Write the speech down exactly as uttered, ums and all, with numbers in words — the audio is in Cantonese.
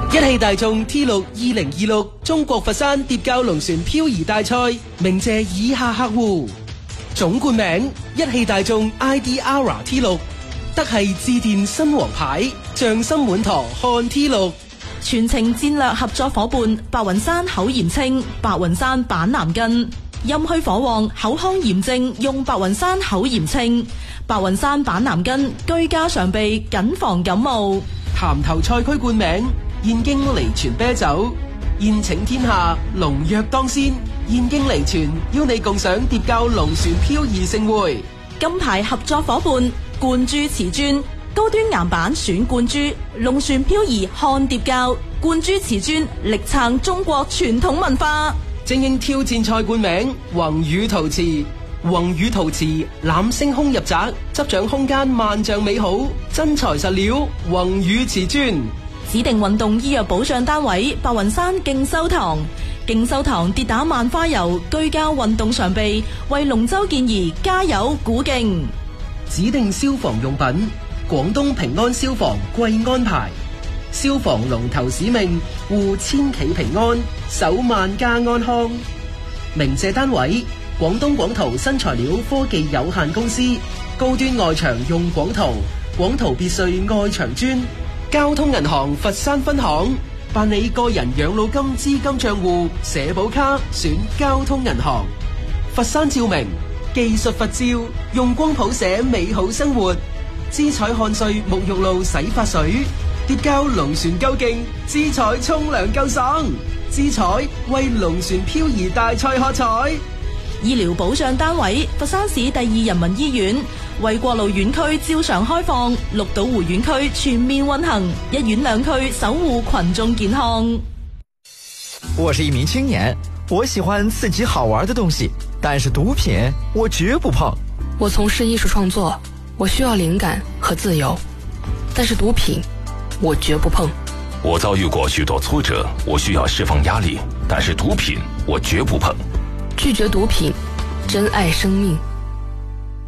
一汽大眾 T 六二零二六中國佛山蝶膠龍船漂移大賽鳴謝以下客戶：總冠名一汽大眾 I D R T 六，德系致電新王牌，匠心滿堂漢 T 六。 全程戰略合作伙伴白雲山口炎清，白雲山板藍根，陰虛火旺口腔炎症用白雲山口炎清，白雲山板藍根居家常備謹防感冒。 潭頭賽區冠名燕京離泉啤酒，宴請天下龍躍當先，燕京離泉邀你共賞蝶膠龍船漂移盛會。 金牌合作伙伴冠珠瓷磚，高端岩板選冠珠，龍船漂移看蝶膠，冠珠瓷磚力撐中國傳統文化。 精英挑戰賽冠名宏宇陶瓷，宏宇陶瓷攬星空入宅，執掌空間萬丈美好，真材實料宏宇瓷磚。 指定運動醫藥保障單位白雲山勁修堂，勁修堂跌打萬花油居家運動常備，為龍舟健兒加油鼓勁。 指定消防用品廣東平安消防貴安牌，消防龍頭使命護千企平安，守萬家安康。鳴謝單位廣東廣圖新材料科技有限公司，高端外牆用廣圖，廣圖別墅外牆磚。交通銀行佛山分行，辦理個人養老金資金賬戶社保卡選交通銀行。佛山照明技術佛照，用光譜寫美好生活。姿彩漢瑞沐浴露洗髮水，蝶膠龍船夠勁，姿彩沖涼夠爽，姿彩為龍船漂移大賽喝彩。 醫療保障單位佛山市第二人民醫院，為國路院區照常開放，綠島湖院區全面運行，一院兩區守護群眾健康。 我是一名青年，我喜歡刺激好玩的東西，但是毒品我絕不碰。 我從事藝術創作，我需要靈感和自由，但是毒品我絕不碰。 我遭遇過許多挫折，我需要釋放壓力，但是毒品我絕不碰。 拒絕毒品，珍愛生命。